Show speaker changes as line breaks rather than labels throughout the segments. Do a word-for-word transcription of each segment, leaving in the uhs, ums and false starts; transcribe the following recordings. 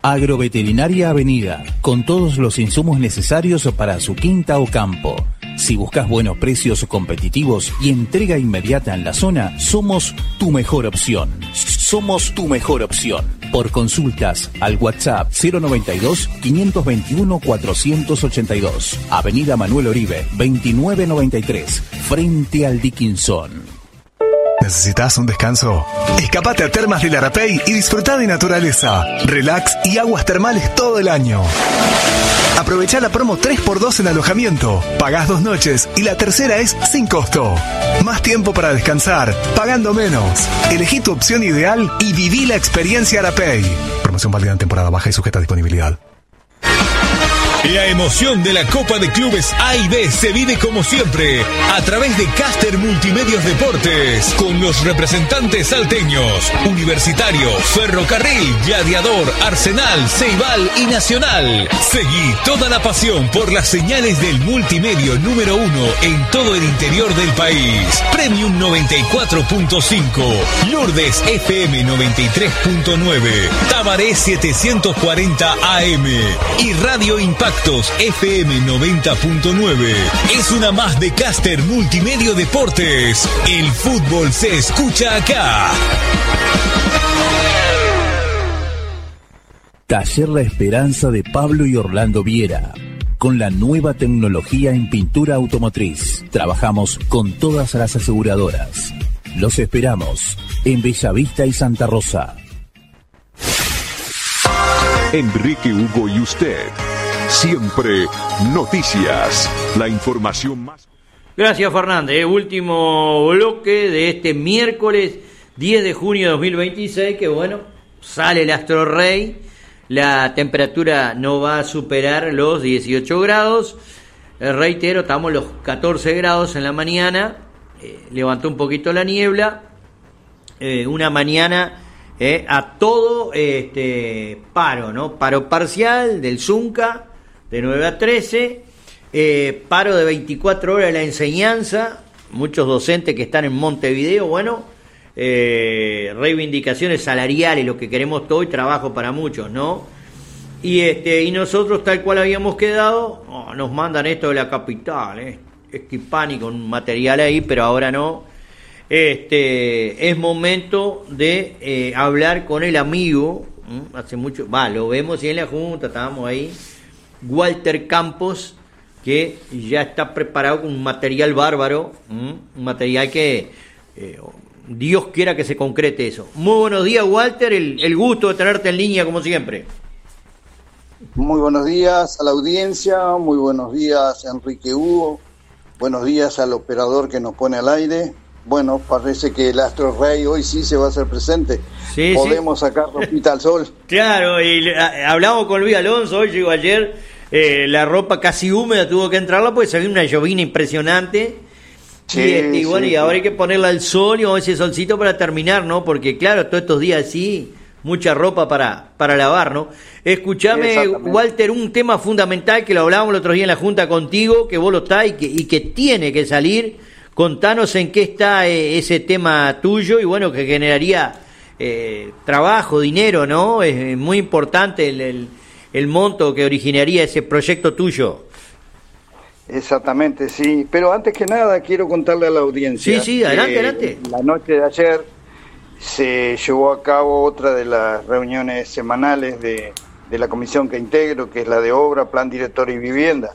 Agroveterinaria Avenida, con todos los insumos necesarios para su quinta o campo. Si buscas buenos precios competitivos y entrega inmediata en la zona, somos tu mejor opción. Somos tu mejor opción. Por consultas al WhatsApp cero noventa y dos, quinientos veintiuno, cuatrocientos ochenta y dos. Avenida Manuel Oribe, veintinueve noventa y tres, frente al Dickinson.
¿Necesitas un descanso? Escapate a Termas del Arapey y disfruta de naturaleza, relax y aguas termales todo el año. Aprovecha la promo tres por dos en alojamiento. Pagás dos noches y la tercera es sin costo. Más tiempo para descansar, pagando menos. Elegí tu opción ideal y viví la experiencia Arapey. Promoción válida en temporada baja y sujeta a disponibilidad.
La emoción de la Copa de Clubes A y B se vive como siempre a través de Caster Multimedios Deportes con los representantes salteños, Universitario, Ferrocarril, Gladiador, Arsenal, Ceibal y Nacional. Seguí toda la pasión por las señales del multimedio número uno en todo el interior del país. Premium noventa y cuatro punto cinco, Lourdes F M noventa y tres punto nueve, Tabaré setecientos cuarenta A M y Radio Impacto F M noventa punto nueve. Es una más de Caster Multimedio Deportes. El fútbol se escucha acá.
Taller La Esperanza de Pablo y Orlando Viera. Con la nueva tecnología en pintura automotriz. Trabajamos con todas las aseguradoras. Los esperamos en Bellavista y Santa Rosa.
Enrique Hugo y usted. Siempre noticias, la información más...
Gracias, Fernández. Último bloque de este miércoles diez de junio de dos mil veintiséis, que bueno, sale el Astro Rey, la temperatura no va a superar los dieciocho grados, eh, reitero, estamos los catorce grados en la mañana, eh, levantó un poquito la niebla, eh, una mañana... Eh, a todo este paro, ¿no? Paro parcial del Zunca de nueve a trece, eh, paro de veinticuatro horas de la enseñanza, muchos docentes que están en Montevideo, bueno, eh, reivindicaciones salariales, lo que queremos todo y trabajo para muchos, ¿no? Y este y nosotros, tal cual habíamos quedado, oh, nos mandan esto de la capital, ¿eh? Esquipani con material ahí, pero ahora no. Este es momento de eh, hablar con el amigo, ¿m? hace mucho, va, lo vemos y en la junta, estábamos ahí, Walter Campos, que ya está preparado con un material bárbaro, ¿m? un material que eh, Dios quiera que se concrete eso. Muy buenos días, Walter, el, el gusto de tenerte en línea como siempre.
Muy buenos días a la audiencia, muy buenos días Enrique Hugo, buenos días al operador que nos pone al aire. Bueno, parece que el Astro Rey hoy sí se va a hacer presente. Sí, podemos sí. sacar ropita al sol.
Claro, y a, hablamos con Luis Alonso, hoy llegó ayer, eh, la ropa casi húmeda tuvo que entrarla porque se vio una llovina impresionante. Sí, y, este, y bueno, sí, y ahora sí. hay que ponerla al sol y vamos a ese solcito para terminar, ¿no? Porque claro, todos estos días así, mucha ropa para, para lavar, ¿no? Escuchame, Walter, un tema fundamental que lo hablábamos el otro día en la Junta contigo, que vos lo estás y que, y que tiene que salir. Contanos en qué está eh, ese tema tuyo y bueno, que generaría eh, trabajo, dinero, ¿no? Es muy importante el, el, el monto que originaría ese proyecto tuyo.
Exactamente, sí. Pero antes que nada quiero contarle a la audiencia.
Sí, sí, adelante, adelante.
La noche de ayer se llevó a cabo otra de las reuniones semanales de, de la comisión que integro, que es la de Obra, Plan Director y Vivienda.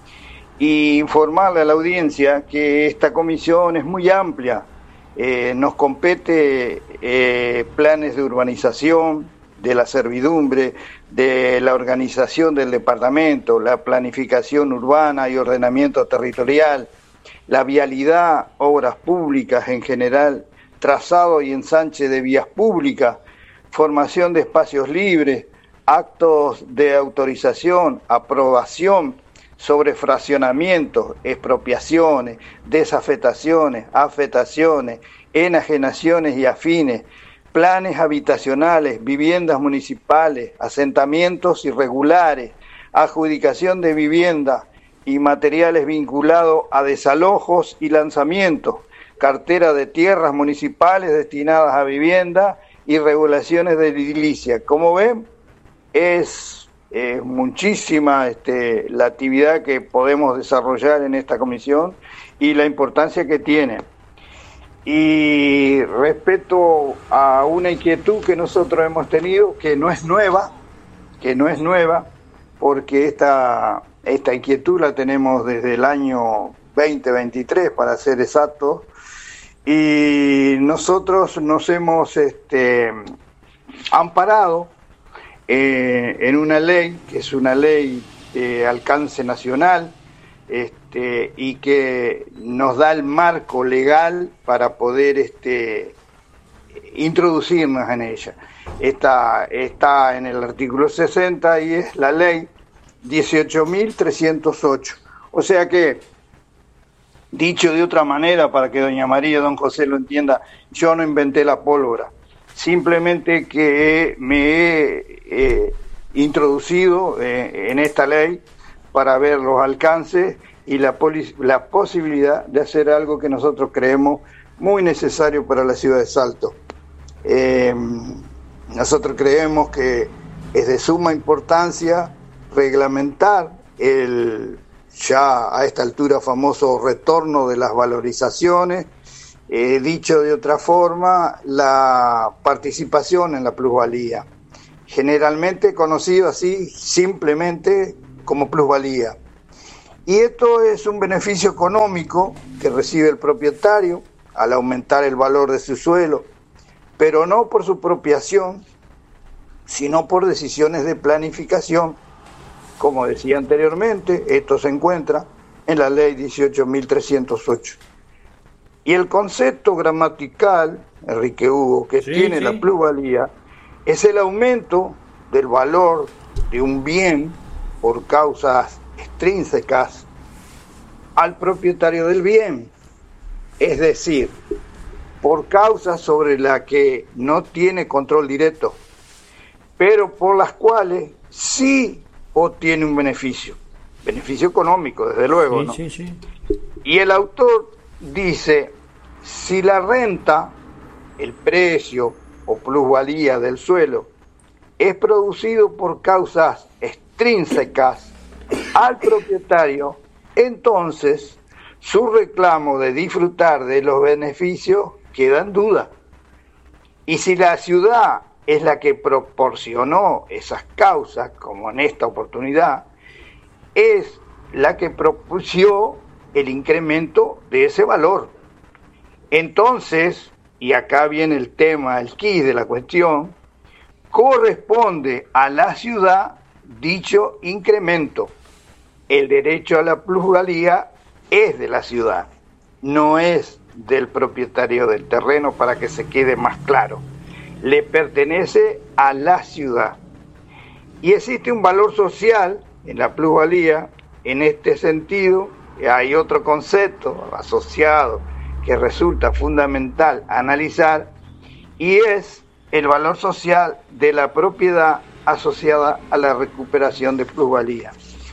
Y informarle a la audiencia que esta comisión es muy amplia, eh, nos compete eh, planes de urbanización, de la servidumbre, de la organización del departamento, la planificación urbana y ordenamiento territorial, la vialidad, obras públicas en general, trazado y ensanche de vías públicas, formación de espacios libres, actos de autorización, aprobación, sobre fraccionamientos, expropiaciones, desafectaciones, afectaciones, enajenaciones y afines, planes habitacionales, viviendas municipales, asentamientos irregulares, adjudicación de viviendas y materiales vinculados a desalojos y lanzamientos, cartera de tierras municipales destinadas a vivienda y regulaciones de edilicia. Como ven, es eh, muchísima este, la actividad que podemos desarrollar en esta comisión y la importancia que tiene. Y respecto a una inquietud que nosotros hemos tenido, que no es nueva, que no es nueva, porque esta, esta inquietud la tenemos desde el año veinte veintitrés, para ser exactos, y nosotros nos hemos este, amparado eh, en una ley, que es una ley de alcance nacional, este, y que nos da el marco legal para poder este, introducirnos en ella. Esta está en el artículo sesenta y es la ley dieciocho mil trescientos ocho. O sea que, dicho de otra manera, para que doña María y don José lo entienda, yo no inventé la pólvora, simplemente que me he eh, introducido eh, en esta ley para ver los alcances y la, la posibilidad de hacer algo que nosotros creemos muy necesario para la ciudad de Salto. Eh, nosotros creemos que es de suma importancia reglamentar el ya a esta altura famoso retorno de las valorizaciones, eh, dicho de otra forma, la participación en la plusvalía, generalmente conocido así simplemente como plusvalía. Y esto es un beneficio económico que recibe el propietario al aumentar el valor de su suelo, pero no por su apropiación, sino por decisiones de planificación. Como decía anteriormente, esto se encuentra en la ley dieciocho mil trescientos ocho. Y el concepto gramatical, Enrique Hugo, que sí, tiene sí. la plusvalía, es el aumento del valor de un bien por causas extrínsecas al propietario del bien, es decir, por causas sobre las que no tiene control directo, pero por las cuales sí obtiene un beneficio, beneficio económico, desde luego, sí, ¿no? Sí, sí. Y el autor dice, si la renta, el precio o plusvalía del suelo es producido por causas extrínsecas al propietario, entonces su reclamo de disfrutar de los beneficios queda en duda. Y si la ciudad es la que proporcionó esas causas, como en esta oportunidad, es la que propuso el incremento de ese valor. Entonces, y acá viene el tema, el quid de la cuestión, corresponde a la ciudad dicho incremento. El derecho a la plusvalía es de la ciudad, no es del propietario del terreno, para que se quede más claro. Le pertenece a la ciudad. Y existe un valor social en la plusvalía. En este sentido, hay otro concepto asociado que resulta fundamental analizar, y es el valor social de la propiedad asociada a la recuperación de plusvalía.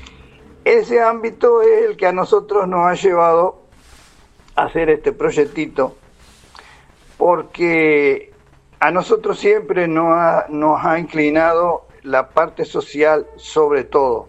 Ese ámbito es el que a nosotros nos ha llevado a hacer este proyectito, porque a nosotros siempre nos ha, nos ha inclinado la parte social sobre todo,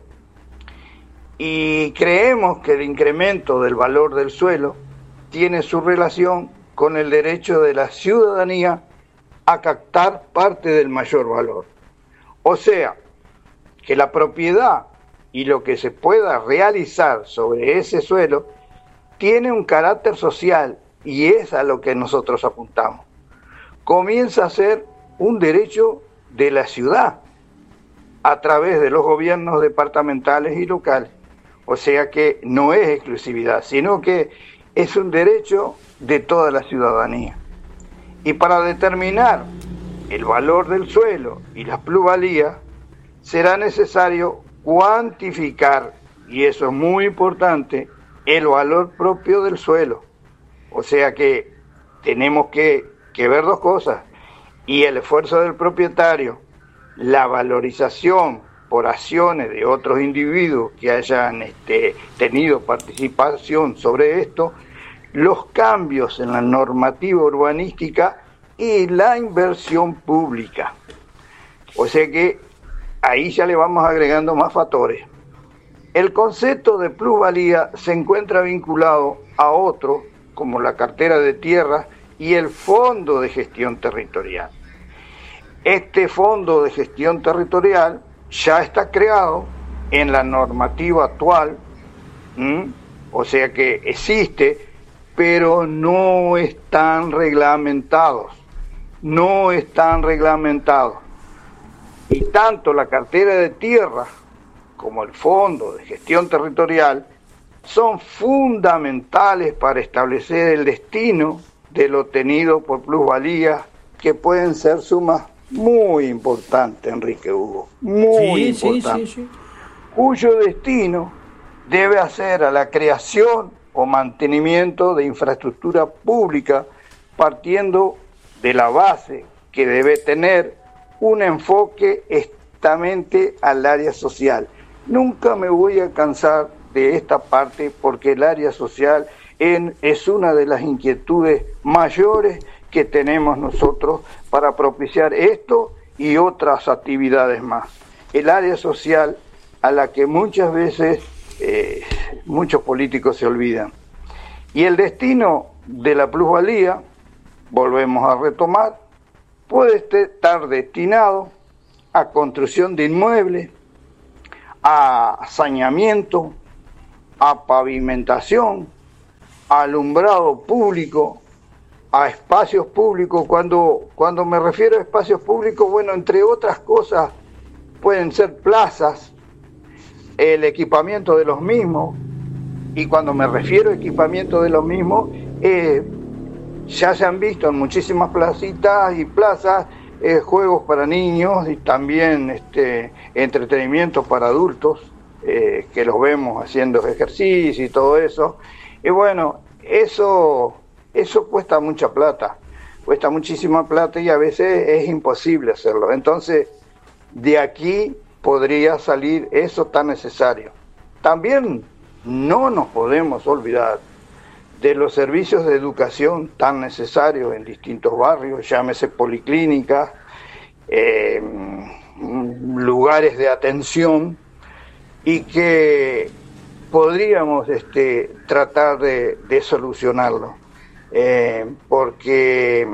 y creemos que el incremento del valor del suelo tiene su relación con el derecho de la ciudadanía a captar parte del mayor valor. O sea, que la propiedad y lo que se pueda realizar sobre ese suelo tiene un carácter social, y es a lo que nosotros apuntamos. Comienza a ser un derecho de la ciudad a través de los gobiernos departamentales y locales. O sea que no es exclusividad, sino que es un derecho de toda la ciudadanía. Y para determinar el valor del suelo y la plusvalía, será necesario cuantificar, y eso es muy importante, el valor propio del suelo. O sea que tenemos que, que ver dos cosas, y el esfuerzo del propietario, la valorización por acciones de otros individuos que hayan este, tenido participación sobre esto, los cambios en la normativa urbanística y la inversión pública. O sea que ahí ya le vamos agregando más factores. El concepto de plusvalía se encuentra vinculado a otro, como la cartera de tierras y el fondo de gestión territorial. Este fondo de gestión territorial ya está creado en la normativa actual, ¿m? O sea que existe, pero no están reglamentados, no están reglamentados. Y tanto la cartera de tierras como el fondo de gestión territorial son fundamentales para establecer el destino de lo obtenido por plusvalías, que pueden ser sumas muy importantes, Enrique Hugo, muy
sí,
importantes,
sí, sí, sí.
cuyo destino debe hacer a la creación o mantenimiento de infraestructura pública, partiendo de la base que debe tener un enfoque estrictamente al área social. Nunca me voy a cansar de esta parte, porque el área social en, es una de las inquietudes mayores que tenemos nosotros para propiciar esto y otras actividades más. El área social, a la que muchas veces eh, muchos políticos se olvidan. Y el destino de la plusvalía, volvemos a retomar, puede estar destinado a construcción de inmuebles, a saneamiento, a pavimentación, a alumbrado público, a espacios públicos. Cuando, cuando me refiero a espacios públicos, bueno, entre otras cosas, pueden ser plazas, el equipamiento de los mismos, y cuando me refiero a equipamiento de los mismos, eh, ya se han visto en muchísimas placitas y plazas eh, juegos para niños y también este, entretenimiento para adultos, eh, que los vemos haciendo ejercicio y todo eso. Y bueno, eso, eso cuesta mucha plata, cuesta muchísima plata y a veces es imposible hacerlo. Entonces, de aquí podría salir eso tan necesario. También no nos podemos olvidar de los servicios de educación tan necesarios en distintos barrios, llámese policlínicas, eh, lugares de atención, y que podríamos este, tratar de, de solucionarlo, eh, porque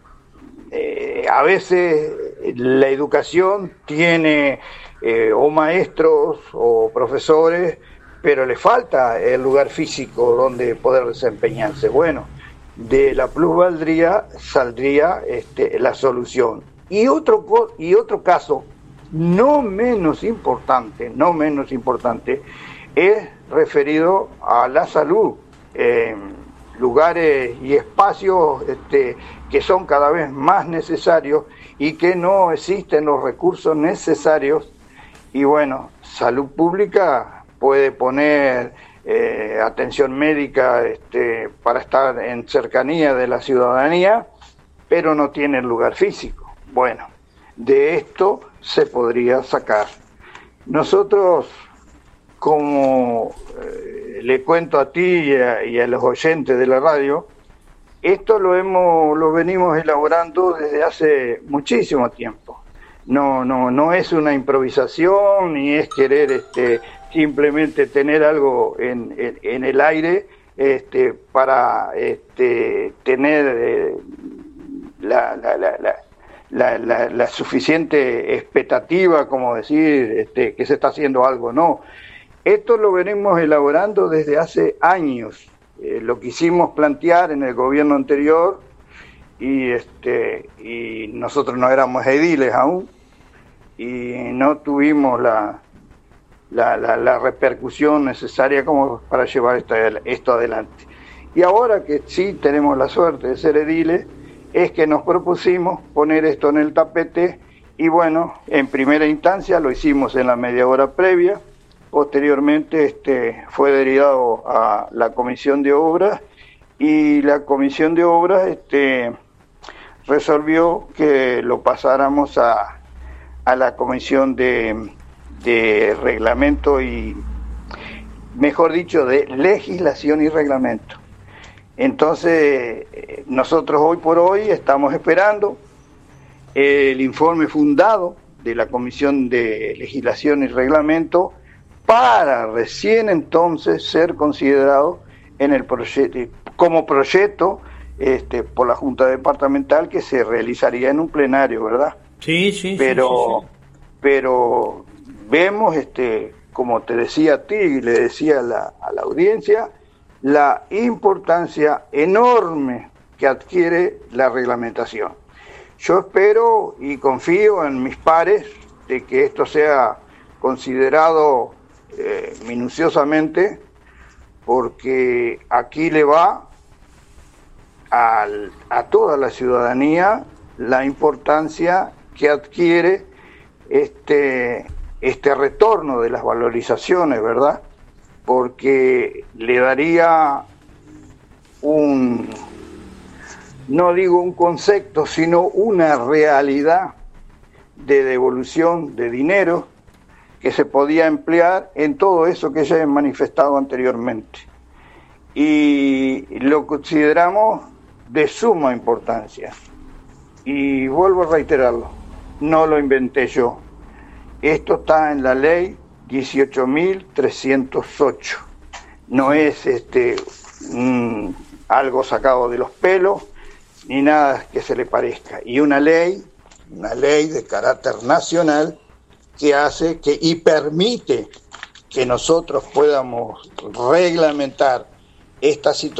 eh, a veces la educación tiene eh, o maestros o profesores, pero le falta el lugar físico donde poder desempeñarse. Bueno, de la plusvalía saldría este, la solución. Y otro, y otro caso, no menos importante, no menos importante, es referido a la salud. Eh, lugares y espacios este, que son cada vez más necesarios y que no existen los recursos necesarios. Y bueno, salud pública puede poner eh, atención médica este, para estar en cercanía de la ciudadanía, pero no tiene lugar físico. Bueno, de esto se podría sacar. Nosotros, como eh, le cuento a ti y a, y a los oyentes de la radio, esto lo hemos, lo venimos elaborando desde hace muchísimo tiempo. No, no, no es una improvisación ni es querer este, simplemente tener algo en, en, en el aire este, para este, tener eh, la, la, la, la, la, la, la suficiente expectativa, como decir este, que se está haciendo algo. No, esto lo venimos elaborando desde hace años. Eh, lo quisimos plantear en el gobierno anterior y, este, y nosotros no éramos ediles aún y no tuvimos la La, la, la repercusión necesaria como para llevar esta, esto adelante. Y ahora que sí tenemos la suerte de ser ediles, es que nos propusimos poner esto en el tapete y bueno, en primera instancia lo hicimos en la media hora previa, posteriormente este, fue derivado a la Comisión de Obras y la Comisión de Obras este, resolvió que lo pasáramos a, a la Comisión de de reglamento y, mejor dicho, de legislación y reglamento. Entonces, nosotros hoy por hoy estamos esperando el informe fundado de la Comisión de Legislación y Reglamento para recién entonces ser considerado en el proyecto, como proyecto este, por la Junta Departamental, que se realizaría en un plenario, ¿verdad?
Sí, sí,
pero,
sí, sí, sí.
Pero vemos, este, como te decía a ti y le decía a la, a la audiencia, la importancia enorme que adquiere la reglamentación. Yo espero y confío en mis pares de que esto sea considerado eh, minuciosamente, porque aquí le va al, a toda la ciudadanía la importancia que adquiere este, este retorno de las valorizaciones, ¿verdad? Porque le daría un, no digo un concepto, sino una realidad de devolución de dinero que se podía emplear en todo eso que ya he manifestado anteriormente. Y lo consideramos de suma importancia. Y vuelvo a reiterarlo, no lo inventé yo. Esto está en la ley dieciocho mil trescientos ocho. No es este mm, algo sacado de los pelos, ni nada que se le parezca. Y una ley, una ley de carácter nacional que hace que y permite que nosotros podamos reglamentar esta situación